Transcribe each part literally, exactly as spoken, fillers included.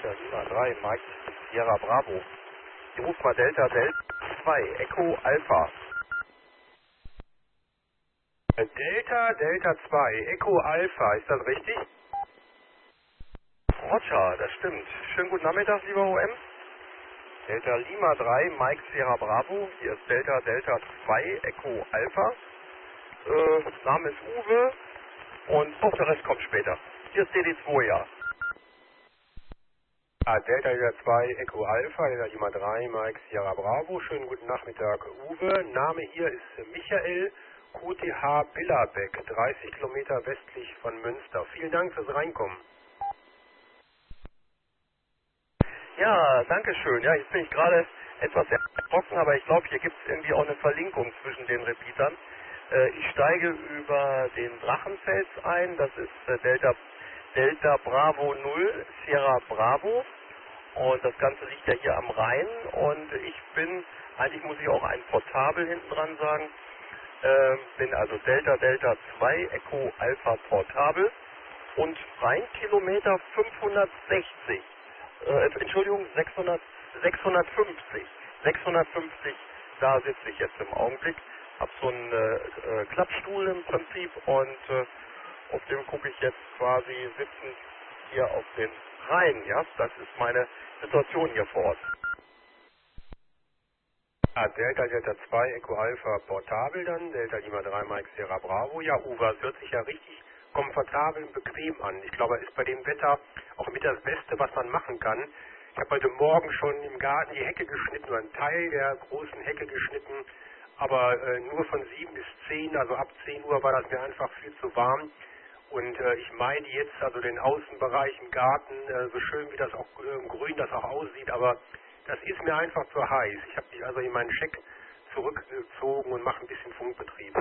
Delta Lima drei, Mike Sierra Bravo. Die ruft mal Delta Delta zwei, Echo Alpha. Delta Delta zwei, Echo Alpha, ist das richtig? Roger, das stimmt. Schönen guten Nachmittag, lieber O M. Delta Lima drei, Mike Sierra Bravo. Hier ist Delta Delta zwei, Echo Alpha. Äh, Name ist Uwe und auch der Rest kommt später. Hier ist D D zwei, ja. Ah, Delta Delta zwei, Echo Alpha, Delta Lima drei, Mike Sierra Bravo. Schönen guten Nachmittag, Uwe. Name hier ist Michael, Q T H Billerbeck, dreißig Kilometer westlich von Münster. Vielen Dank fürs Reinkommen. Ja, danke schön. Ja, jetzt bin ich gerade etwas erschrocken, aber ich glaube, hier gibt es irgendwie auch eine Verlinkung zwischen den Repeatern. Äh, ich steige über den Drachenfels ein, das ist äh, Delta, Delta Bravo null, Sierra Bravo. Und das Ganze liegt ja hier am Rhein und ich bin, eigentlich muss ich auch ein Portabel hinten dran sagen, äh, bin also Delta Delta zwei, Echo Alpha Portabel und Rheinkilometer fünfhundertsechzig. Äh, Entschuldigung, sechshundert, sechshundertfünfzig. sechshundertfünfzig, da sitze ich jetzt im Augenblick. Hab so einen äh, äh, Klappstuhl im Prinzip und äh, auf dem gucke ich jetzt quasi sitzend hier auf den Rhein. Ja, das ist meine Situation hier vor Ort. Ah, Delta Delta zwei, Echo Alpha Portabel dann, Delta Lima drei, Mike Sierra Bravo. Ja, Uwe, das hört sich ja richtig komfortabel und bequem an. Ich glaube, ist bei dem Wetter auch mit das Beste, was man machen kann. Ich habe heute Morgen schon im Garten die Hecke geschnitten, oder einen Teil der großen Hecke geschnitten, aber äh, nur von sieben bis zehn, also ab zehn Uhr war das mir einfach viel zu warm. Und äh, ich meide jetzt also den Außenbereich im Garten, äh, so schön wie das auch äh, im Grün das auch aussieht, aber das ist mir einfach zu heiß. Ich habe mich also in meinen Scheck zurückgezogen und mache ein bisschen Funkbetrieb.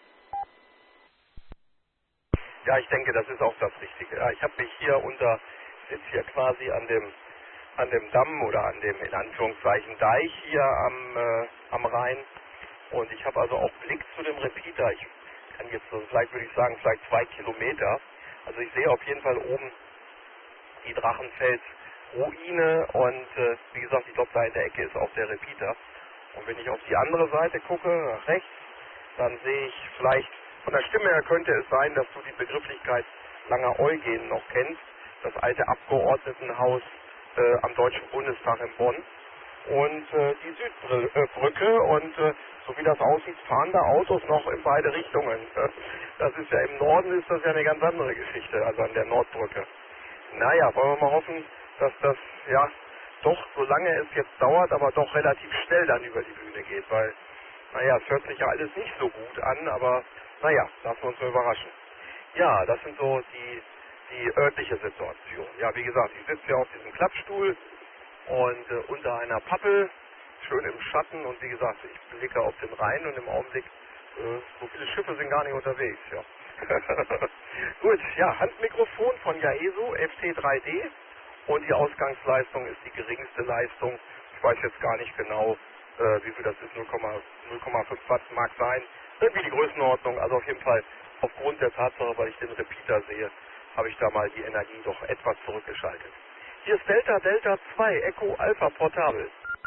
Ja, ich denke, das ist auch das Richtige. Ja, ich habe mich hier unter, sitze hier quasi an dem an dem Damm oder an dem in Anführungszeichen Deich hier am äh, am Rhein und ich habe also auch Blick zu dem Repeater. Ich kann jetzt so, vielleicht würde ich sagen, vielleicht zwei Kilometer. Also ich sehe auf jeden Fall oben die Drachenfels-Ruine und äh, wie gesagt, ich glaube, da in der Ecke ist auch der Repeater. Und wenn ich auf die andere Seite gucke, nach rechts, dann sehe ich vielleicht, von der Stimme her könnte es sein, dass du die Begrifflichkeit Langer Eugen noch kennst, das alte Abgeordnetenhaus äh, am Deutschen Bundestag in Bonn. Und äh, die Südbrücke und äh, so wie das aussieht, fahren da Autos noch in beide Richtungen. Das ist ja im Norden ist das ja eine ganz andere Geschichte, also an der Nordbrücke. Naja, wollen wir mal hoffen, dass das ja doch, solange es jetzt dauert, aber doch relativ schnell dann über die Bühne geht, weil, naja, es hört sich ja alles nicht so gut an, aber naja, lassen wir uns mal überraschen. Ja, das sind so die, die örtliche Situation. Ja, wie gesagt, ich sitze ja auf diesem Klappstuhl und äh, unter einer Pappel, schön im Schatten und wie gesagt, ich blicke auf den Rhein und im Augenblick, äh, so viele Schiffe sind gar nicht unterwegs, ja. Gut, ja, Handmikrofon von Yaesu, F T drei D und die Ausgangsleistung ist die geringste Leistung. Ich weiß jetzt gar nicht genau, äh, wie viel das ist, null Komma fünf Watt mag sein. Irgendwie die Größenordnung, also auf jeden Fall aufgrund der Tatsache, weil ich den Repeater sehe, habe ich da mal die Energie doch etwas zurückgeschaltet. Hier ist Delta Delta zwei, Echo Alpha Portabel.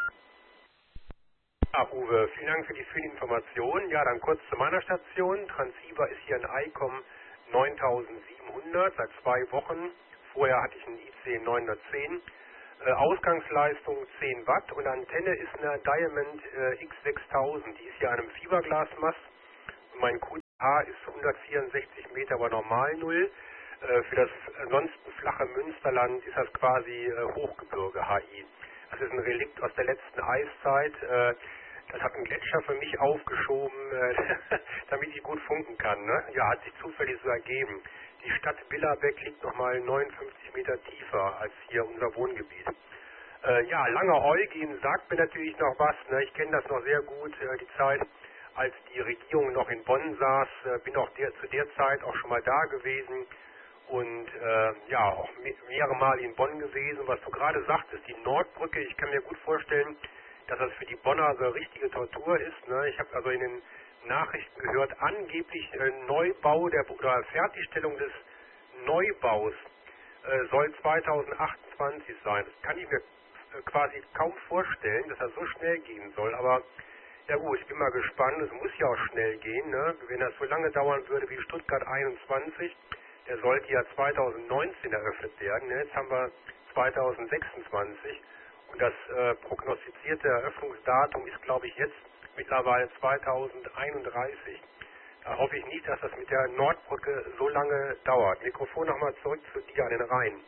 Ja, Uwe, vielen Dank für die vielen Informationen. Ja, dann kurz zu meiner Station. Transceiver ist hier ein ICOM neuntausendsiebenhundert seit zwei Wochen. Vorher hatte ich einen I C neunhundertzehn. Äh, Ausgangsleistung zehn Watt und Antenne ist eine Diamond äh, X sechstausend. Die ist hier an einem Fiberglasmast. Und mein Q T H ist hundertvierundsechzig Meter bei Normalnull. Äh, für das ansonsten flache Münsterland ist das quasi äh, Hochgebirge H I. Das ist ein Relikt aus der letzten Eiszeit. Äh, das hat ein Gletscher für mich aufgeschoben, äh, damit ich gut funken kann. Ne? Ja, hat sich zufällig so ergeben. Die Stadt Billerbeck liegt nochmal neunundfünfzig Meter tiefer als hier unser Wohngebiet. Äh, ja, Langer Eugen sagt mir natürlich noch was. Ne? Ich kenne das noch sehr gut, äh, die Zeit, als die Regierung noch in Bonn saß. Äh, bin auch der, zu der Zeit auch schon mal da gewesen. Und äh, ja, auch mehrere Mal in Bonn gewesen. Was du gerade sagtest, die Nordbrücke, ich kann mir gut vorstellen, dass das für die Bonner so eine richtige Tortur ist. Ne? Ich habe also in den Nachrichten gehört, angeblich äh, Neubau der oder Fertigstellung des Neubaus äh, soll zweitausendachtundzwanzig sein. Das kann ich mir äh, quasi kaum vorstellen, dass das so schnell gehen soll, aber ja gut, ich bin mal gespannt, es muss ja auch schnell gehen, ne? Wenn das so lange dauern würde wie Stuttgart einundzwanzig, der sollte ja zweitausendneunzehn eröffnet werden, ne? Jetzt haben wir zweitausendsechsundzwanzig und das äh, prognostizierte Eröffnungsdatum ist, glaube ich, jetzt mittlerweile zweitausendeinunddreißig. Da hoffe ich nicht, dass das mit der Nordbrücke so lange dauert. Mikrofon nochmal zurück zu dir an den Rhein.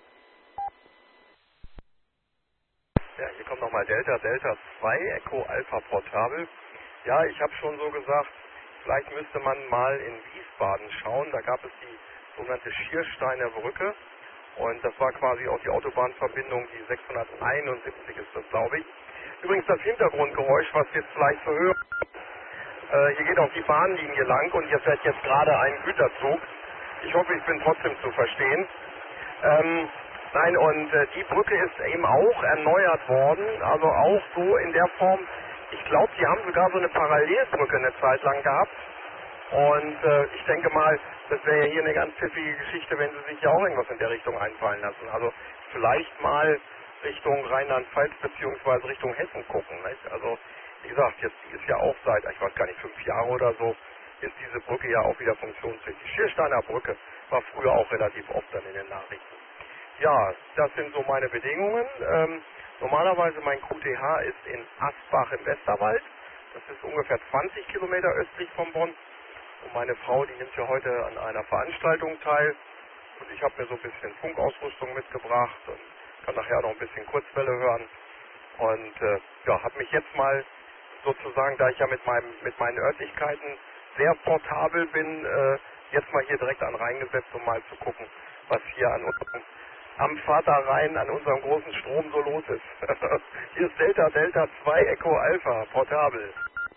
Ja, hier kommt nochmal Delta, Delta zwei, Echo Alpha Portabel. Ja, ich habe schon so gesagt, vielleicht müsste man mal in Wiesbaden schauen. Da gab es die sogenannte Schiersteiner Brücke. Und das war quasi auch die Autobahnverbindung, die sechshunderteinundsiebzig ist das, glaube ich. Übrigens das Hintergrundgeräusch, was jetzt vielleicht zu hören. Äh, hier geht auch die Bahnlinie lang und hier fährt jetzt gerade ein Güterzug. Ich hoffe, ich bin trotzdem zu verstehen. Ähm, nein, und äh, die Brücke ist eben auch erneuert worden, also auch so in der Form. Ich glaube, die haben sogar so eine Parallelbrücke eine Zeit lang gehabt. Und äh, ich denke mal, das wäre ja hier eine ganz pfiffige Geschichte, wenn sie sich ja auch irgendwas in der Richtung einfallen lassen. Also vielleicht mal Richtung Rheinland-Pfalz beziehungsweise Richtung Hessen gucken. Nicht? Also wie gesagt, jetzt die ist ja auch seit, ich weiß gar nicht, fünf Jahre oder so, ist diese Brücke ja auch wieder funktionsfähig. Die Schiersteiner Brücke war früher auch relativ oft dann in den Nachrichten. Ja, das sind so meine Bedingungen. Ähm, normalerweise mein Q T H ist in Asbach im Westerwald. Das ist ungefähr zwanzig Kilometer östlich von Bonn. Und meine Frau, die nimmt ja heute an einer Veranstaltung teil. Und ich habe mir so ein bisschen Funkausrüstung mitgebracht und kann nachher noch ein bisschen Kurzwelle hören. Und äh, ja, habe mich jetzt mal sozusagen, da ich ja mit meinem mit meinen Örtlichkeiten sehr portabel bin, äh, jetzt mal hier direkt an reingesetzt, um mal zu gucken, was hier an unserem am Vaterrhein an unserem großen Strom so los ist. Hier ist Delta Delta zwei Echo Alpha portabel.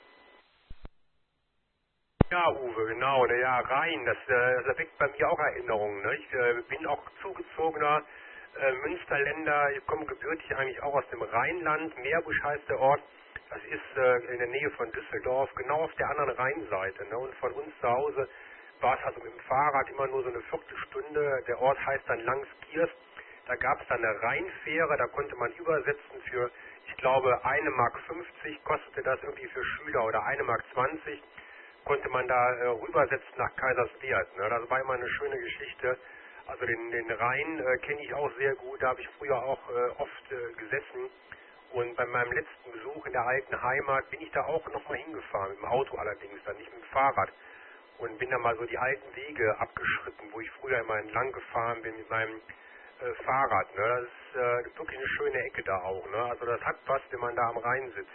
Ja, Uwe, genau, na ja, Rhein, das, äh, das weckt bei mir auch Erinnerungen. Ne? Ich äh, bin auch zugezogener äh, Münsterländer, ich komme gebürtig eigentlich auch aus dem Rheinland. Meerbusch heißt der Ort, das ist äh, in der Nähe von Düsseldorf, genau auf der anderen Rheinseite. Ne? Und von uns zu Hause war es also mit dem Fahrrad immer nur so eine Viertelstunde. Der Ort heißt dann Langskirst. Da gab es dann eine Rheinfähre, da konnte man übersetzen für, ich glaube, eine Mark fünfzig kostete das irgendwie für Schüler oder eine Mark zwanzig. Konnte man da äh, rübersetzen nach Kaiserswerth. Ne? Das war immer eine schöne Geschichte. Also den, den Rhein äh, kenne ich auch sehr gut, da habe ich früher auch äh, oft äh, gesessen. Und bei meinem letzten Besuch in der alten Heimat bin ich da auch nochmal hingefahren, mit dem Auto allerdings, dann nicht mit dem Fahrrad. Und bin da mal so die alten Wege abgeschritten, wo ich früher immer entlang gefahren bin mit meinem äh, Fahrrad. Ne? Das ist äh, wirklich eine schöne Ecke da auch. Ne? Also das hat was, wenn man da am Rhein sitzt.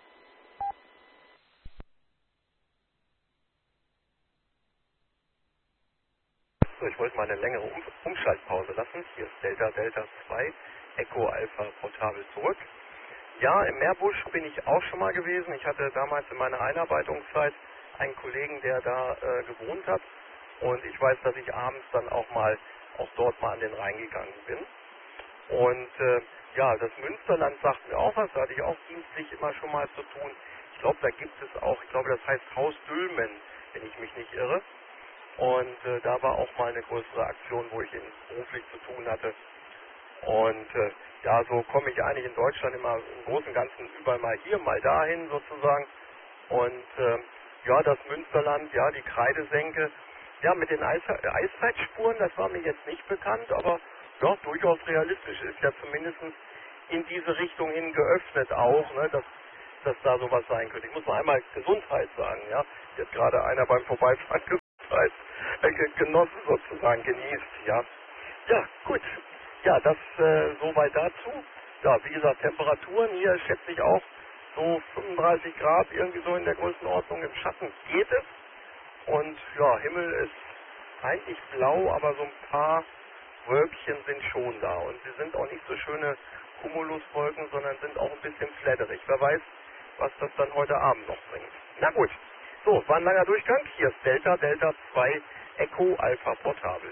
So, ich wollte mal eine längere um Umschaltpause lassen. Hier ist Delta Delta zwei, Echo Alpha portabel zurück. Ja, im Meerbusch bin ich auch schon mal gewesen. Ich hatte damals in meiner Einarbeitungszeit einen Kollegen, der da äh, gewohnt hat. Und ich weiß, dass ich abends dann auch mal, auch dort mal an den Rhein gegangen bin. Und äh, ja, das Münsterland sagt mir auch was, da hatte ich auch dienstlich immer schon mal zu tun. Ich glaube, da gibt es auch, ich glaube, das heißt Haus Dülmen, wenn ich mich nicht irre. Und äh, da war auch mal eine größere Aktion, wo ich ihn beruflich zu tun hatte. Und äh, ja, so komme ich eigentlich in Deutschland immer im Großen und Ganzen überall mal hier, mal dahin sozusagen. Und äh, ja, das Münsterland, ja, die Kreidesenke, ja, mit den Eis Eiszeitspuren, das war mir jetzt nicht bekannt, aber ja, durchaus realistisch. Ist ja zumindest in diese Richtung hin geöffnet auch, ne, dass, dass da sowas sein könnte. Ich muss mal einmal Gesundheit sagen, ja. Jetzt gerade einer beim Vorbeifahren Gesundheit äh, genossen sozusagen, genießt, ja. Ja, gut. Ja, das äh, soweit dazu. Ja, wie gesagt, Temperaturen hier schätze ich auch so fünfunddreißig Grad, irgendwie so in der Größenordnung. Im Schatten geht es. Und ja, Himmel ist eigentlich blau, aber so ein paar Wölkchen sind schon da. Und sie sind auch nicht so schöne Cumuluswolken, sondern sind auch ein bisschen flatterig. Wer weiß, was das dann heute Abend noch bringt. Na gut. So, war ein langer Durchgang. Hier ist Delta Delta zwei Echo Alpha portabel.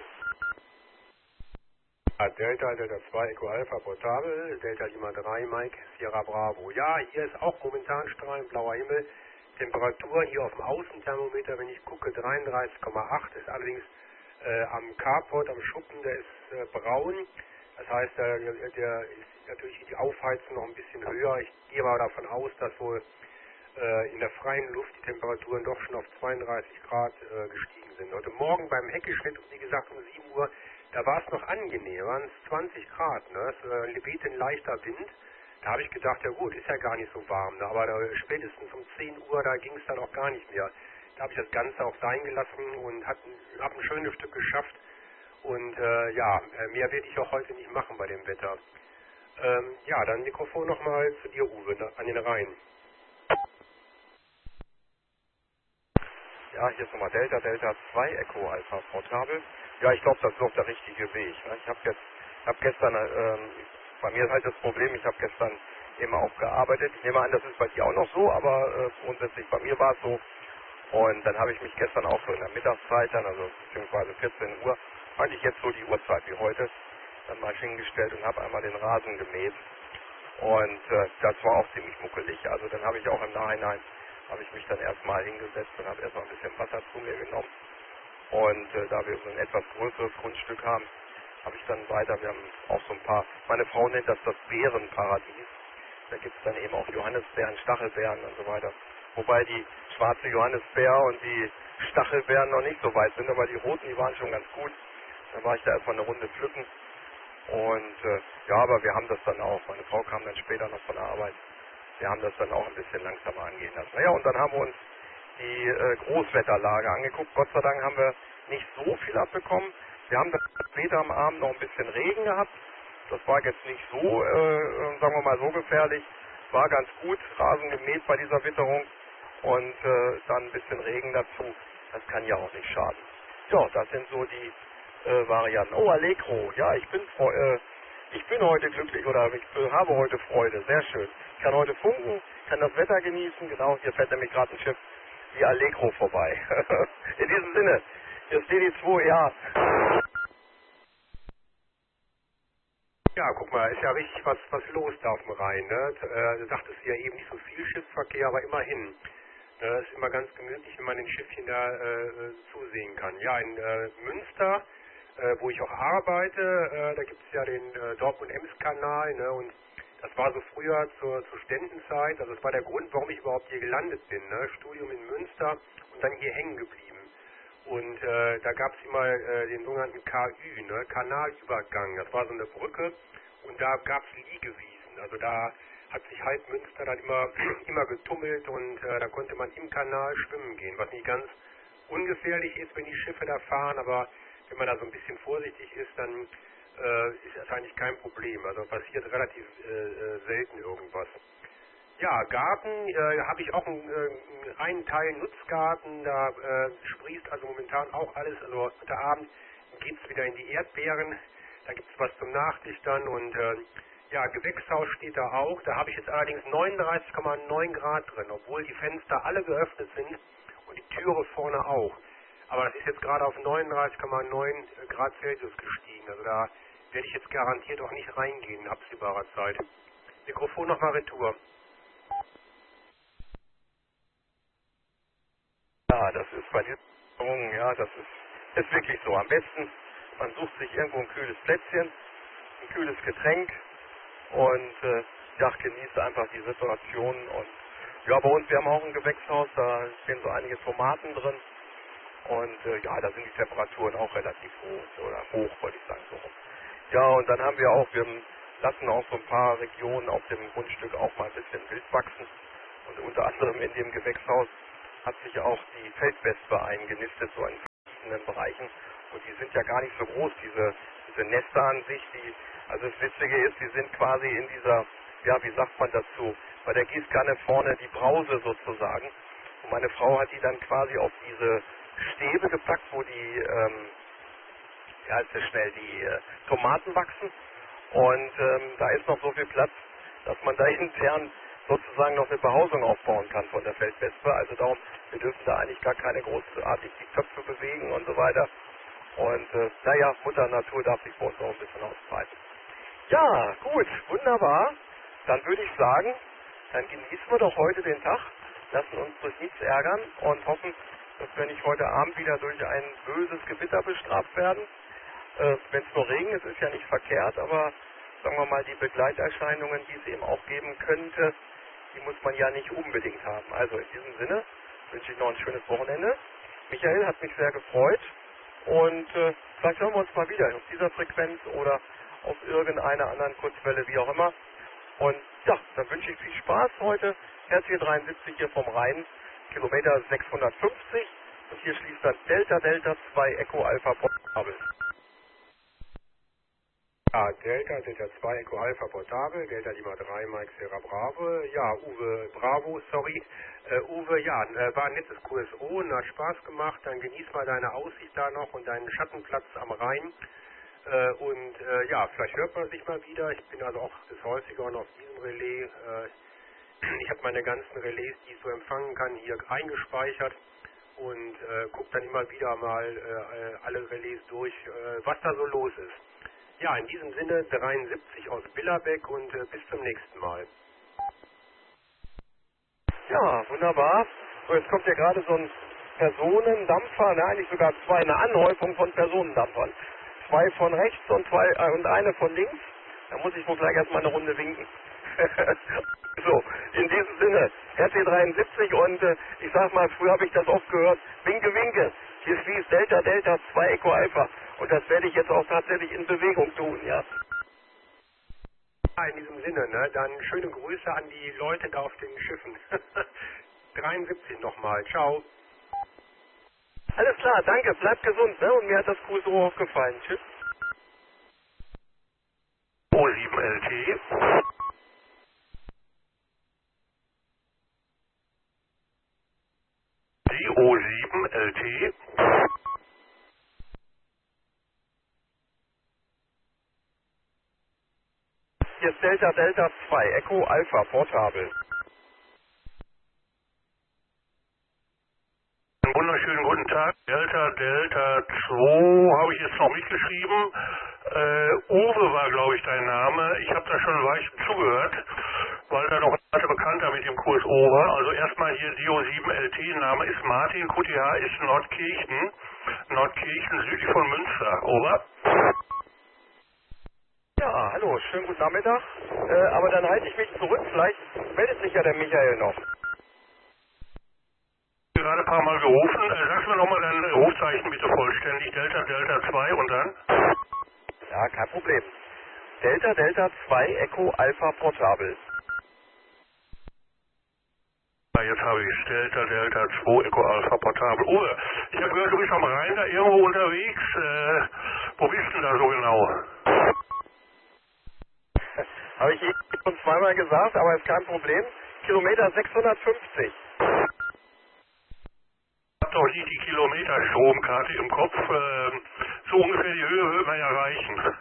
Delta, Delta zwei, Echo Alpha, portabel, Delta Lima drei, Mike, Sierra Bravo. Ja, hier ist auch momentan strahlend blauer Himmel. Temperatur hier auf dem Außenthermometer, wenn ich gucke, dreiunddreißig Komma acht, ist allerdings Äh, am Carport, am Schuppen, der ist äh, braun. Das heißt, der, der ist natürlich die Aufheizung noch ein bisschen höher. Ich gehe aber davon aus, dass wohl äh, in der freien Luft die Temperaturen doch schon auf zweiunddreißig Grad äh, gestiegen sind. Heute Morgen beim Heckeschnitt, wie gesagt, um sieben Uhr, da war es noch angenehm, waren es zwanzig Grad. Ne? Es äh, wehte ein leichter Wind. Da habe ich gedacht, ja gut, ist ja gar nicht so warm. Ne? Aber da, spätestens um zehn Uhr, da ging es dann auch gar nicht mehr. Da habe ich das Ganze auch sein gelassen und habe ein schönes Stück geschafft. Und äh, ja, mehr werde ich auch heute nicht machen bei dem Wetter. Ähm, ja, dann Mikrofon nochmal zu dir, Uwe, ne, an den Rhein. Ja, hier ist nochmal Delta, Delta zwei, Echo Alpha Portabel. Ja, ich glaube, das ist auch der richtige Weg. Ne? Ich habe jetzt, hab gestern, ähm, bei mir ist halt das Problem, ich habe gestern eben auch gearbeitet. Ich nehme an, das ist bei dir auch noch so, aber äh, grundsätzlich bei mir war es so. Und dann habe ich mich gestern auch so in der Mittagszeit dann, also beziehungsweise vierzehn Uhr, eigentlich jetzt so die Uhrzeit wie heute, dann mal hingestellt und habe einmal den Rasen gemäht. Und äh, das war auch ziemlich muckelig. Also dann habe ich auch im Nachhinein, habe ich mich dann erstmal hingesetzt und habe erstmal ein bisschen Wasser zu mir genommen. Und äh, da wir so ein etwas größeres Grundstück haben, habe ich dann weiter, wir haben auch so ein paar, meine Frau nennt das das Beerenparadies. Da gibt es dann eben auch Johannisbeeren, Stachelbeeren und so weiter. Wobei die schwarze Johannisbeer und die Stachelbeeren noch nicht so weit sind, aber die roten, die waren schon ganz gut. Dann war ich da erstmal eine Runde pflücken. Und äh, ja, aber wir haben das dann auch, meine Frau kam dann später noch von der Arbeit, wir haben das dann auch ein bisschen langsamer angehen lassen. Naja, und dann haben wir uns die äh, Großwetterlage angeguckt. Gott sei Dank haben wir nicht so viel abbekommen. Wir haben dann später am Abend noch ein bisschen Regen gehabt. Das war jetzt nicht so, äh, sagen wir mal, so gefährlich. War ganz gut, Rasen gemäht bei dieser Witterung und äh, dann ein bisschen Regen dazu. Das kann ja auch nicht schaden. Ja, das sind so die äh, Varianten. Oh, Allegro. Ja, ich bin äh, ich bin heute glücklich oder ich äh, habe heute Freude. Sehr schön. Ich kann heute funken, kann das Wetter genießen. Genau, hier fährt nämlich gerade ein Schiff wie Allegro vorbei. In diesem Sinne, hier ist D D zwei, ja. Ja, guck mal, ist ja richtig was, was los da auf dem Rhein. Ne? Äh, du sagtest ja eben nicht so viel Schiffsverkehr, aber immerhin. Das ist immer ganz gemütlich, wenn man den Schiffchen da äh, zusehen kann. Ja, in äh, Münster, äh, wo ich auch arbeite, äh, da gibt es ja den äh, Dortmund-Ems-Kanal, ne? Und das war so früher zur, zur Ständenszeit, also das war der Grund, warum ich überhaupt hier gelandet bin. Ne? Studium in Münster und dann hier hängen geblieben. Und äh, da gab es immer äh, den sogenannten K Ü, ne? Kanalübergang. Das war so eine Brücke und da gab es Liegewiesen. Also da hat sich halt Münster dann immer, immer getummelt und äh, da konnte man im Kanal schwimmen gehen, was nicht ganz ungefährlich ist, wenn die Schiffe da fahren, aber wenn man da so ein bisschen vorsichtig ist, dann äh, ist das eigentlich kein Problem. Also passiert relativ äh, äh, selten irgendwas. Ja, Garten, äh, habe ich auch einen, äh, einen Teil Nutzgarten, da äh, sprießt also momentan auch alles, also heute Abend geht es wieder in die Erdbeeren, da gibt es was zum Nachdichtern und äh, ja, Gewächshaus steht da auch, da habe ich jetzt allerdings neununddreißig Komma neun Grad drin, obwohl die Fenster alle geöffnet sind und die Türe vorne auch. Aber das ist jetzt gerade auf neununddreißig Komma neun Grad Celsius gestiegen, also da werde ich jetzt garantiert auch nicht reingehen in absehbarer Zeit. Mikrofon nochmal retour. Ja, das ist bei diesen Übungen, ja, das ist, ist wirklich so. Am besten, man sucht sich irgendwo ein kühles Plätzchen, ein kühles Getränk und äh, ja, genießt einfach die Situation. Und ja, bei uns, wir haben auch ein Gewächshaus, da stehen so einige Tomaten drin und äh, ja, da sind die Temperaturen auch relativ hoch, oder hoch, wollte ich sagen, so rum. Ja, und dann haben wir auch, wir lassen auch so ein paar Regionen auf dem Grundstück auch mal ein bisschen wild wachsen und unter anderem in dem Gewächshaus hat sich auch die Feldwespe eingenistet, so in verschiedenen Bereichen. Und die sind ja gar nicht so groß, diese, diese Nester an sich. Die, also das Witzige ist, die sind quasi in dieser, ja, wie sagt man dazu, bei der Gießkanne vorne die Brause sozusagen. Und meine Frau hat die dann quasi auf diese Stäbe gepackt, wo die, ähm, ja, ist ja schnell, die äh, Tomaten wachsen. Und ähm, da ist noch so viel Platz, dass man da intern sozusagen noch eine Behausung aufbauen kann von der Feldwespe. Also darum, wir dürfen da eigentlich gar keine großartig die Köpfe bewegen und so weiter. Und äh, naja, Mutter Natur darf sich bei uns noch ein bisschen ausbreiten. Ja, gut, wunderbar. Dann würde ich sagen, dann genießen wir doch heute den Tag, lassen uns durch nichts ärgern und hoffen, dass wir nicht heute Abend wieder durch ein böses Gewitter bestraft werden. Äh, Wenn es nur regnet, ist ja nicht verkehrt, aber sagen wir mal, die Begleiterscheinungen, die es eben auch geben könnte, die muss man ja nicht unbedingt haben. Also in diesem Sinne wünsche ich noch ein schönes Wochenende. Michael, hat mich sehr gefreut und äh, vielleicht hören wir uns mal wieder auf dieser Frequenz oder auf irgendeiner anderen Kurzwelle, wie auch immer. Und ja, dann wünsche ich viel Spaß heute. Herz hier dreiundsiebzig hier vom Rhein, Kilometer sechshundertfünfzig und hier schließt dann Delta Delta zwei Echo Alpha Portabel. Ja, Delta, Delta zwei, Echo Alpha Portabel, Delta Lima drei, Mike Sierra Bravo, ja, Uwe Bravo, sorry, äh, Uwe, ja, äh, war ein nettes Q S O und hat Spaß gemacht, dann genieß mal deine Aussicht da noch und deinen Schattenplatz am Rhein äh, und äh, ja, vielleicht hört man sich mal wieder, ich bin also auch des Häufigeren auf diesem Relais, äh, ich habe meine ganzen Relais, die ich so empfangen kann, hier eingespeichert und äh, gucke dann immer wieder mal äh, alle Relais durch, äh, was da so los ist. Ja, in diesem Sinne dreiundsiebzig aus Billerbeck und äh, bis zum nächsten Mal. Ja, wunderbar. So, jetzt kommt ja gerade so ein Personendampfer, ne, eigentlich sogar zwei, eine Anhäufung von Personendampfern. Zwei von rechts und zwei äh, und eine von links. Da muss ich wohl gleich erstmal eine Runde winken. So, in diesem Sinne, R T dreiundsiebzig und äh, ich sag mal, früher habe ich das oft gehört, winke, winke. Hier schließt Delta Delta zwei Echo Alpha. Und das werde ich jetzt auch tatsächlich in Bewegung tun, ja. In diesem Sinne, ne, dann schöne Grüße an die Leute da auf den Schiffen. dreiundsiebzig nochmal, ciao. Alles klar, danke, bleibt gesund, ne? Und mir hat das Q S O auch gefallen. Tschüss. O sieben L T. Die O sieben L T. Hier ist Delta Delta zwei, Echo Alpha Portabel. Einen wunderschönen guten Tag. Delta Delta zwei habe ich jetzt noch mitgeschrieben. Äh, Uwe war, glaube ich, dein Name. Ich habe da schon ein Weilchen zugehört, weil da noch ein alter Bekannter mit dem Q S O war. Also erstmal hier D O sieben L T, Name ist Martin, Q T H ist Nordkirchen. Nordkirchen südlich von Münster. Over. Ja, hallo, schönen guten Nachmittag. Äh, aber dann halte ich mich zurück, vielleicht meldet sich ja der Michael noch. Gerade ein paar Mal gerufen. Äh, sagst du nochmal dein Rufzeichen bitte vollständig. Delta Delta zwei und dann? Ja, kein Problem. Delta Delta zwei, Echo Alpha Portabel. Ja, jetzt habe ich Delta Delta zwei, Echo Alpha Portabel. Uwe, ich habe gehört, du bist am Rhein da irgendwo unterwegs. Äh, wo bist du denn da so genau? Habe ich eben schon zweimal gesagt, aber ist kein Problem. Kilometer sechshundertfünfzig. Ich habe doch nicht die Kilometer-Stromkarte im Kopf. Äh, so ungefähr die Höhe wird man ja erreichen.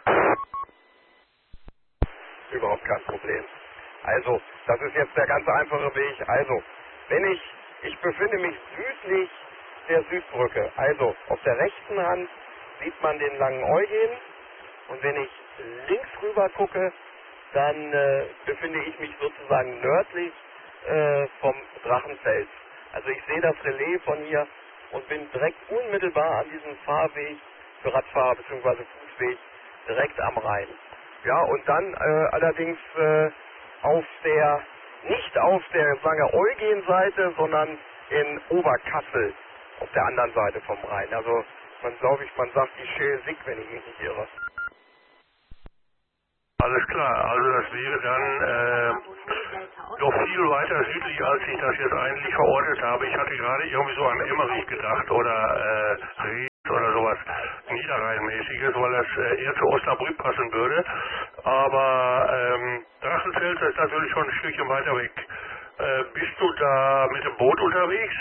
Überhaupt kein Problem. Also, das ist jetzt der ganz einfache Weg. Also, wenn ich, ich befinde mich südlich der Südbrücke. Also, auf der rechten Hand sieht man den langen Eugen. Und wenn ich links rüber gucke, dann äh, befinde ich mich sozusagen nördlich äh, vom Drachenfels. Also ich sehe das Relais von hier und bin direkt unmittelbar an diesem Fahrweg für Radfahrer bzw. Fußweg direkt am Rhein. Ja, und dann äh, allerdings äh, auf der, nicht auf der, sagen wir, Eugen-Seite, sondern in Oberkassel auf der anderen Seite vom Rhein. Also man glaube ich, man sagt die Schelsig, wenn ich mich nicht irre. Alles klar, also das wäre dann äh, doch viel weiter südlich, als ich das jetzt eigentlich verortet habe. Ich hatte gerade irgendwie so an Emmerich gedacht oder äh, Rees oder sowas Niederrheinmäßiges, weil das äh, eher zu Osnabrück passen würde. Aber ähm, Drachenfels ist natürlich schon ein Stückchen weiter weg. Äh, bist du da mit dem Boot unterwegs?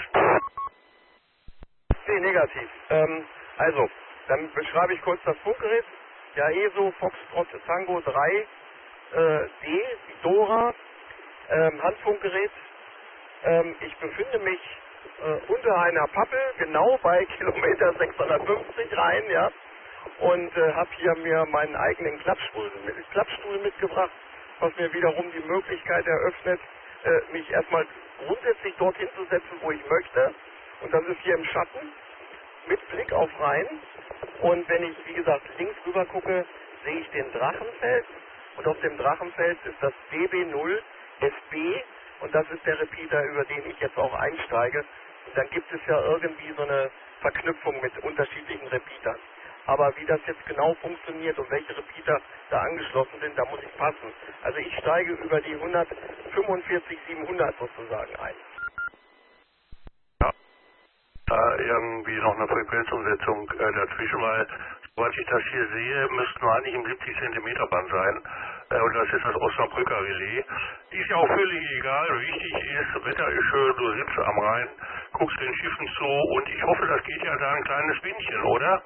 Nee, negativ. Ähm, also, dann beschreibe ich kurz das Funkgerät. Ja, E S O Foxtrot Tango drei äh, D, die Dora, ähm, Handfunkgerät. Ähm, ich befinde mich äh, unter einer Pappel, genau bei Kilometer sechshundertfünfzig rein, ja, und äh, habe hier mir meinen eigenen Klappstuhl, mit, Klappstuhl mitgebracht, was mir wiederum die Möglichkeit eröffnet, äh, mich erstmal grundsätzlich dorthin zu setzen, wo ich möchte, Und das ist hier im Schatten mit Blick auf Rhein. Und wenn ich, wie gesagt, links rüber gucke, sehe ich den Drachenfels. Und auf dem Drachenfels ist das D B null S B. Und das ist der Repeater, über den ich jetzt auch einsteige. Und dann gibt es ja irgendwie so eine Verknüpfung mit unterschiedlichen Repeatern. Aber wie das jetzt genau funktioniert und welche Repeater da angeschlossen sind, da muss ich passen. Also ich steige über die hundertfünfundvierzig siebenhundert sozusagen ein. Ja, da irgendwie noch eine Frequenzumsetzung äh, dazwischen, weil, soweit ich das hier sehe, müssten wir eigentlich im siebzig Zentimeter Band sein. Äh, und das ist das Osnabrücker Relais. Ist ja auch völlig egal. Wichtig ist, Wetter ist schön, du sitzt am Rhein, guckst den Schiffen zu und ich hoffe, das geht ja da ein kleines Windchen, oder?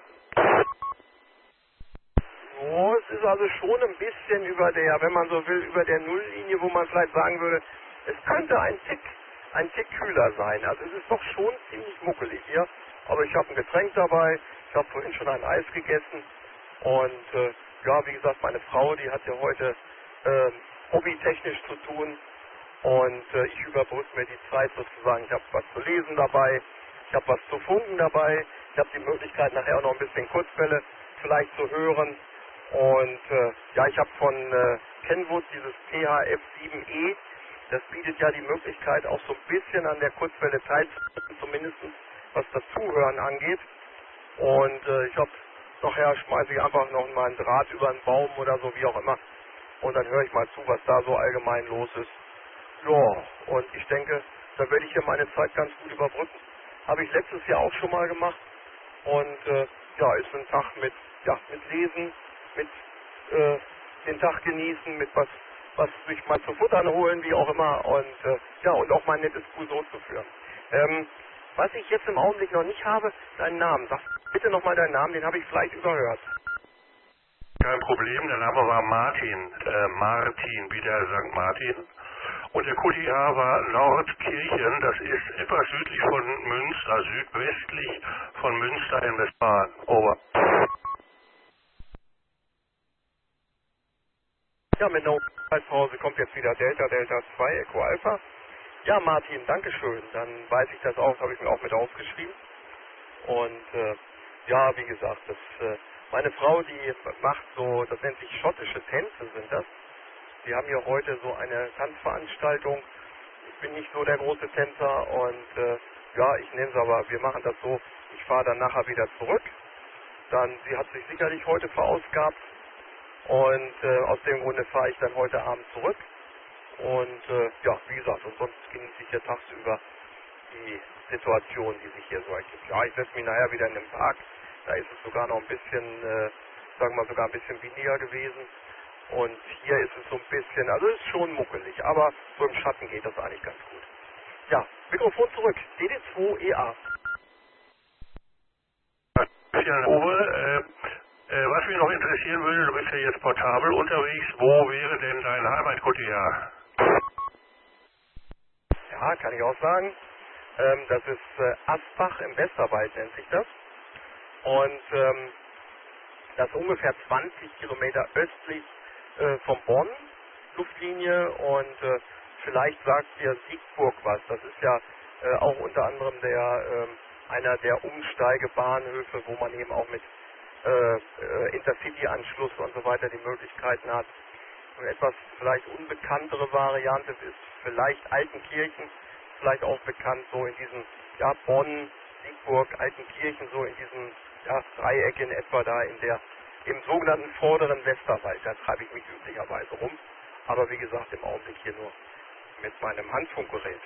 Oh, es ist also schon ein bisschen über der, wenn man so will, über der Nulllinie, wo man vielleicht sagen würde, es könnte ein Tick, ein Tick kühler sein. Also es ist doch schon ziemlich muckelig hier. Aber ich habe ein Getränk dabei, ich habe vorhin schon ein Eis gegessen. Und äh, ja, wie gesagt, meine Frau, die hat ja heute äh, hobbytechnisch zu tun. Und äh, ich überbrücke mir die Zeit sozusagen. Ich habe was zu lesen dabei, ich habe was zu funken dabei. Ich habe die Möglichkeit, nachher auch noch ein bisschen Kurzwelle vielleicht zu hören. Und äh, ja, ich habe von äh, Kenwood dieses T H F sieben E, das bietet ja die Möglichkeit, auch so ein bisschen an der Kurzwelle teilzunehmen, zumindest was das Zuhören angeht. Und äh, ich habe nachher schmeiße ich einfach noch mal einen Draht über einen Baum oder so, wie auch immer. Und dann höre ich mal zu, was da so allgemein los ist. Ja, und ich denke, da werde ich hier meine Zeit ganz gut überbrücken. Habe ich letztes Jahr auch schon mal gemacht. Und äh, ja, ist ein Tag mit, ja, mit Lesen, mit äh, den Tag genießen, mit was, was sich mal zu futtern holen, wie auch immer. Und äh, ja, und auch mal ein nettes Cruiseau zu führen. Ähm, was ich jetzt im Augenblick noch nicht habe, deinen Namen. Sag bitte nochmal deinen Namen, den habe ich vielleicht überhört. Kein Problem, der Name war Martin, äh, Martin, wie der Sankt Martin. Und der Q T H war Nordkirchen, das ist etwas südlich von Münster, südwestlich von Münster in Westfalen. Over. Ja, mit einer Pause kommt jetzt wieder Delta, Delta zwei, Echo Alpha. Ja, Martin, Dankeschön. Dann weiß ich das auch, habe ich mir auch mit aufgeschrieben. Und äh, ja, wie gesagt, das, äh, meine Frau, die macht so, das nennt sich schottische Tänze, sind das. Die haben hier heute so eine Tanzveranstaltung. Ich bin nicht so der große Tänzer und äh, ja, ich nehme es aber, wir machen das so, ich fahre dann nachher wieder zurück. Dann, sie hat sich sicherlich heute verausgabt und äh, aus dem Grunde fahre ich dann heute Abend zurück. Und äh, ja, wie gesagt, und sonst genieße ich hier tagsüber die Situation, die sich hier so ergibt. Ja, ich setze mich nachher wieder in den Park, da ist es sogar noch ein bisschen, äh, sagen wir mal, sogar ein bisschen windiger gewesen. Und hier ist es so ein bisschen, also es ist schon muckelig, aber so im Schatten geht das eigentlich ganz gut. Ja, Mikrofon zurück, D D zwei E A. Uwe, äh, äh, was mich noch interessieren würde, du bist ja jetzt portabel unterwegs, wo wäre denn dein Heimat-Q T H? Ja, kann ich auch sagen. Ähm, das ist äh, Asbach im Westerwald nennt sich das. Und ähm, das ist ungefähr zwanzig Kilometer östlich äh, von Bonn, Luftlinie. Und äh, vielleicht sagt dir Siegburg was. Das ist ja äh, auch unter anderem der äh, einer der Umsteigebahnhöfe, wo man eben auch mit äh, äh, Intercity-Anschluss und so weiter die Möglichkeiten hat. Eine etwas vielleicht unbekanntere Variante ist vielleicht Altenkirchen, vielleicht auch bekannt so in diesem, ja, Bonn, Siegburg, Altenkirchen, so in diesem, ja, Dreieck in etwa da in der, im sogenannten vorderen Westerwald, da treibe ich mich üblicherweise rum, aber wie gesagt im Augenblick hier nur mit meinem Handfunkgerät.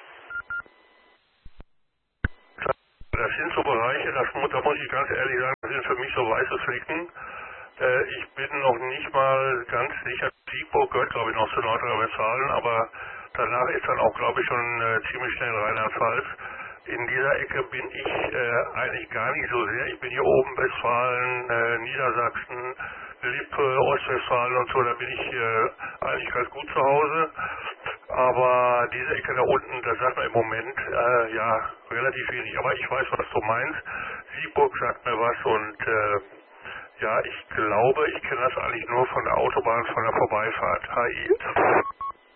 Das sind so Bereiche, das, da muss ich ganz ehrlich sagen, das sind für mich so weiße Flecken. Äh, ich bin noch nicht mal ganz sicher, Siegburg gehört glaube ich noch zu Nordrhein-Westfalen, aber danach ist dann auch glaube ich schon äh, ziemlich schnell Rheinland-Pfalz. In dieser Ecke bin ich äh, eigentlich gar nicht so sehr. Ich bin hier oben Westfalen, äh, Niedersachsen, Lippe, Ostwestfalen und so, da bin ich äh, eigentlich ganz gut zu Hause. Aber diese Ecke da unten, das sagt man im Moment, äh, ja, relativ wenig. Aber ich weiß, was du meinst. Siegburg sagt mir was und äh, ja, ich glaube, ich kenne das eigentlich nur von der Autobahn, von der Vorbeifahrt. H I.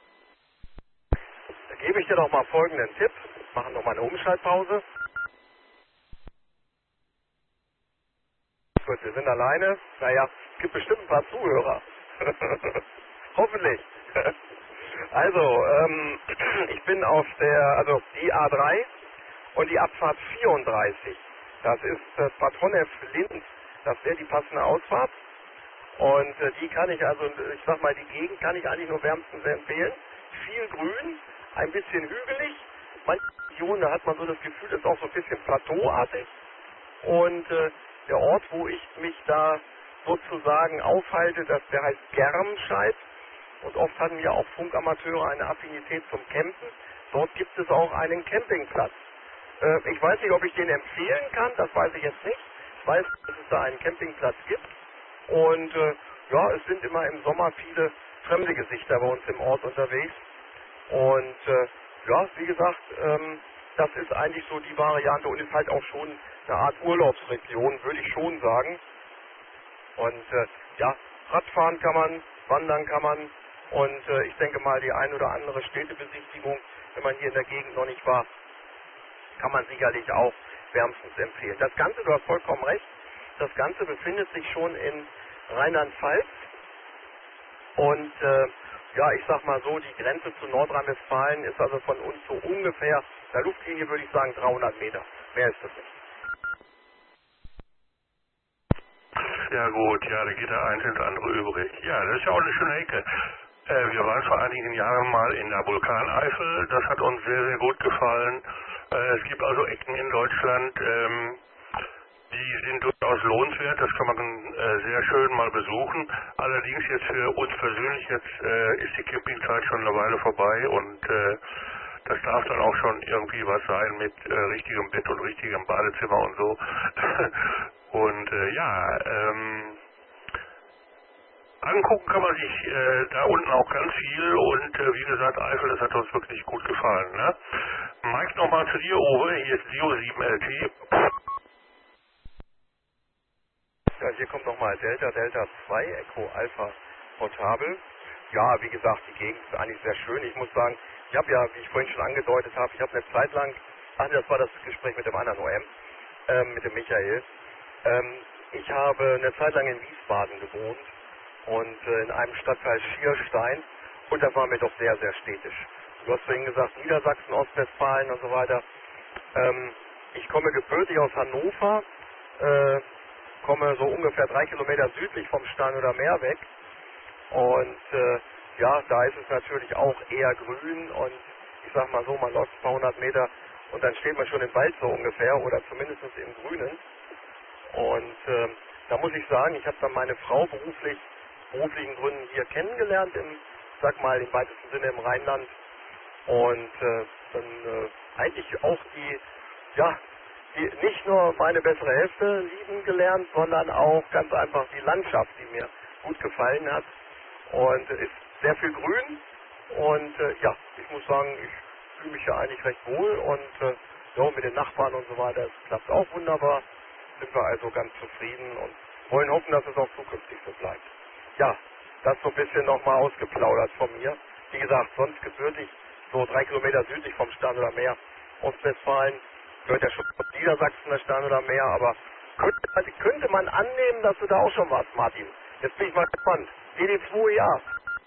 Da gebe ich dir doch mal folgenden Tipp. Machen noch mal eine Umschaltpause. gut, wir sind alleine. Naja, es gibt bestimmt ein paar Zuhörer. Hoffentlich. Also, ähm, ich bin auf der, also die A drei und die Abfahrt vierunddreißig. Das ist äh, Bad Honnef-Linz. Das wäre die passende Ausfahrt. Und äh, die kann ich, also ich sag mal, die Gegend kann ich eigentlich nur wärmstens empfehlen. Viel Grün, ein bisschen hügelig. Manche Regionen, da hat man so das Gefühl, das ist auch so ein bisschen plateauartig. Und äh, der Ort, wo ich mich da sozusagen aufhalte, das, der heißt Germscheid. Und oft hatten ja auch Funkamateure eine Affinität zum Campen. Dort gibt es auch einen Campingplatz. Äh, ich weiß nicht, ob ich den empfehlen kann, das weiß ich jetzt nicht. Ich weiß, dass es da einen Campingplatz gibt. Und äh, ja, es sind immer im Sommer viele fremde Gesichter bei uns im Ort unterwegs. Und äh, ja, wie gesagt, ähm, das ist eigentlich so die Variante und ist halt auch schon eine Art Urlaubsregion, würde ich schon sagen. Und äh, ja, Radfahren kann man, wandern kann man und äh, ich denke mal, die ein oder andere Städtebesichtigung, wenn man hier in der Gegend noch nicht war, kann man sicherlich auch wärmstens empfehlen. Das Ganze, du hast vollkommen recht, das Ganze befindet sich schon in Rheinland-Pfalz und äh, ja, ich sag mal so, die Grenze zu Nordrhein-Westfalen ist also von uns so ungefähr, der Luftlinie würde ich sagen dreihundert Meter, mehr ist das nicht. Ja gut, ja, da geht der eins ins andere übrig. Ja, das ist ja auch eine schöne Ecke. Äh, wir waren vor einigen Jahren mal in der Vulkaneifel, das hat uns sehr, sehr gut gefallen. Äh, es gibt also Ecken in Deutschland, ähm, die sind durchaus lohnenswert, das kann man äh, sehr schön mal besuchen. Allerdings jetzt für uns persönlich, jetzt äh, ist die Campingzeit schon eine Weile vorbei und äh, das darf dann auch schon irgendwie was sein mit äh, richtigem Bett und richtigem Badezimmer und so. Und äh, ja, ähm, angucken kann man sich äh, da unten auch ganz viel und äh, wie gesagt, Eifel, das hat uns wirklich gut gefallen. Ne? Mike, nochmal zu dir, Uwe, hier ist Dio sieben L T. Ja, hier kommt nochmal Delta Delta zwei, Echo Alpha Portabel. Ja, wie gesagt, die Gegend ist eigentlich sehr schön. Ich muss sagen, ich habe ja, wie ich vorhin schon angedeutet habe, ich habe eine Zeit lang, ach das war das Gespräch mit dem anderen O M, ähm, mit dem Michael, ähm, ich habe eine Zeit lang in Wiesbaden gewohnt und äh, in einem Stadtteil Schierstein und das war mir doch sehr, sehr städtisch. Du hast vorhin gesagt, Niedersachsen, Ostwestfalen und so weiter. Ähm, ich komme gebürtig aus Hannover, äh, komme so ungefähr drei Kilometer südlich vom Starnberger Meer weg und äh, ja, da ist es natürlich auch eher grün und ich sag mal so, man läuft ein paar hundert Meter und dann steht man schon im Wald so ungefähr oder zumindest im Grünen. Und äh, da muss ich sagen, ich habe dann meine Frau beruflich, beruflichen Gründen hier kennengelernt, im, sag mal im weitesten Sinne im Rheinland. Und äh, dann äh, eigentlich auch die, ja, die, nicht nur meine bessere Hälfte lieben gelernt, sondern auch ganz einfach die Landschaft, die mir gut gefallen hat. Und es ist sehr viel Grün und äh, ja, ich muss sagen, ich fühle mich ja eigentlich recht wohl und äh, ja, mit den Nachbarn und so weiter, es klappt auch wunderbar. Sind wir also ganz zufrieden und wollen hoffen, dass es auch zukünftig so bleibt. Ja, das so ein bisschen nochmal ausgeplaudert von mir. Wie gesagt, sonst gebürtig so drei Kilometer südlich vom Starnberger Meer, Ostwestfalen, gehört ja schon von Niedersachsen, das Starnberger Meer, aber könnte, könnte man annehmen, dass du da auch schon warst, Martin. Jetzt bin ich mal gespannt. D D zwei, ja.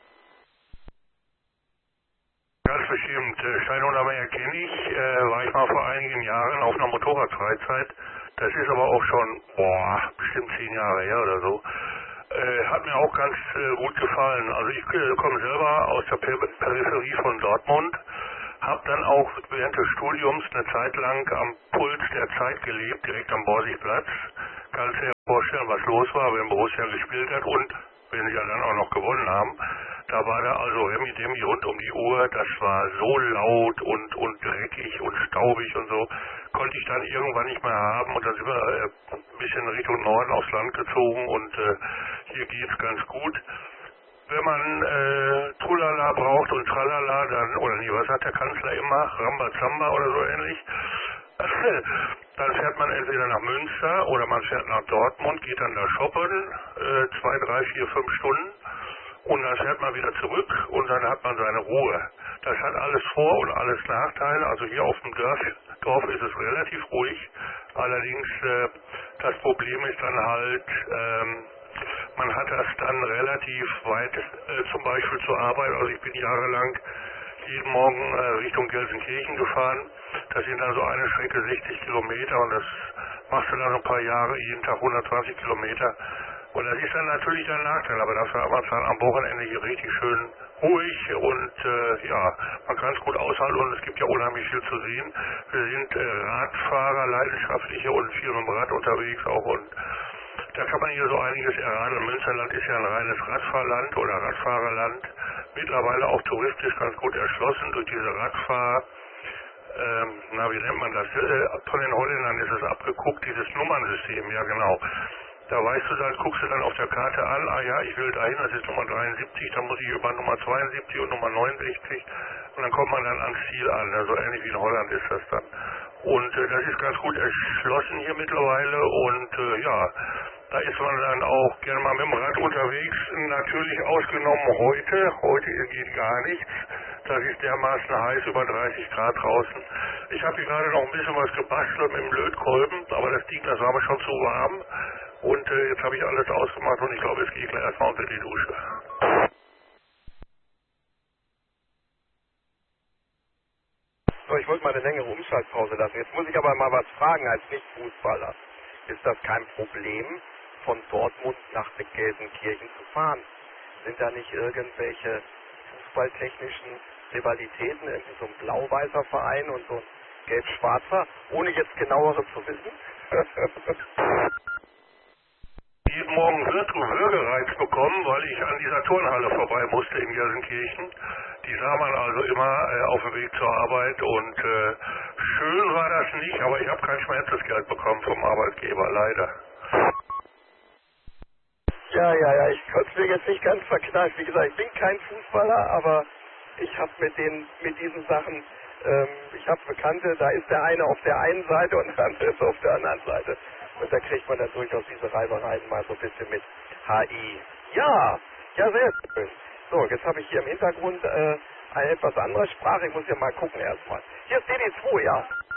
Ganz bestimmt. Steinhuder Meer kenne ich, äh, war ich mal vor einigen Jahren auf einer Motorradfreizeit. Das ist aber auch schon, boah, bestimmt zehn Jahre her oder so. Äh, hat mir auch ganz äh, gut gefallen. Also ich äh, komme selber aus der Per- Peripherie von Dortmund, habe dann auch während des Studiums eine Zeit lang am Puls der Zeit gelebt, direkt am Borsigplatz. Kannst dir vorstellen, was los war, wenn Borussia gespielt hat und wenn sie ja dann auch noch gewonnen haben. Da war da also Remi Demi rund um die Uhr, das war so laut und, und dreckig und staubig und so, konnte ich dann irgendwann nicht mehr haben und dann sind wir äh, ein bisschen Richtung Norden aufs Land gezogen und äh, hier geht's ganz gut. Wenn man äh, Trulala braucht und Tralala, dann, oder nee, was hat der Kanzler immer, Rambazamba oder so ähnlich, dann fährt man entweder nach Münster oder man fährt nach Dortmund, geht dann da shoppen, äh, zwei, drei, vier, fünf Stunden. und dann fährt man wieder zurück und dann hat man seine Ruhe. Das hat alles Vor- und alles Nachteile. Also hier auf dem Dorf, Dorf ist es relativ ruhig. Allerdings äh, das Problem ist dann halt, ähm, man hat das dann relativ weit, äh, zum Beispiel zur Arbeit. Also ich bin jahrelang jeden Morgen äh, Richtung Gelsenkirchen gefahren. Das sind dann so eine Strecke sechzig Kilometer und das machst du dann ein paar Jahre, jeden Tag hundertzwanzig Kilometer. Und das ist dann natürlich ein Nachteil, aber dafür hat man es dann am Wochenende hier richtig schön ruhig und äh, ja, man kann es gut aushalten und es gibt ja unheimlich viel zu sehen. Wir sind äh, Radfahrer, leidenschaftliche und viel mit dem Rad unterwegs auch und da kann man hier so einiges erraten. Münsterland ist ja ein reines Radfahrland oder Radfahrerland, mittlerweile auch touristisch ganz gut erschlossen durch diese Radfahr, ähm, na wie nennt man das, äh, von den Holländern ist es abgeguckt, dieses Nummernsystem, ja genau. Da weißt du dann, guckst du dann auf der Karte an, ah ja, ich will dahin, das ist Nummer dreiundsiebzig, dann muss ich über Nummer zweiundsiebzig und Nummer neunundsechzig und dann kommt man dann ans Ziel an, also ähnlich wie in Holland ist das dann. Und äh, das ist ganz gut erschlossen hier mittlerweile und äh, ja, da ist man dann auch gerne mal mit dem Rad unterwegs, natürlich ausgenommen heute, heute geht gar nichts, das ist dermaßen heiß, über dreißig Grad draußen. Ich habe hier gerade noch ein bisschen was gebastelt mit dem Lötkolben, aber das Ding, das war mir schon zu warm. Und äh, jetzt habe ich alles ausgemacht und ich glaube, jetzt gehe ich gleich erstmal unter die Dusche. So, ich wollte mal eine längere Umschaltpause lassen. Jetzt muss ich aber mal was fragen als Nicht-Fußballer. Ist das kein Problem, von Dortmund nach Gelsenkirchen zu fahren? Sind da nicht irgendwelche fußballtechnischen Rivalitäten, irgendwie so ein blau-weißer Verein und so ein gelb-schwarzer, ohne jetzt genauere zu wissen? Jeden Morgen wird Würgereiz bekommen, weil ich an dieser Turnhalle vorbei musste in Gelsenkirchen. Die sah man also immer äh, auf dem Weg zur Arbeit und äh, schön war das nicht, aber ich habe kein Schmerzensgeld bekommen vom Arbeitgeber, leider. Ja, ja, ja, ich konnte es mir jetzt nicht ganz verknallen. Wie gesagt, ich bin kein Fußballer, aber ich habe mit den mit diesen Sachen, ähm, ich habe Bekannte, da ist der eine auf der einen Seite und der andere ist auf der anderen Seite. Und da kriegt man dann durchaus diese Reibereien mal so ein bisschen mit H I. Ja, ja, sehr schön. So, jetzt habe ich hier im Hintergrund äh, eine etwas andere Sprache. Ich muss ja mal gucken erstmal. Hier ist D D zwei, ja.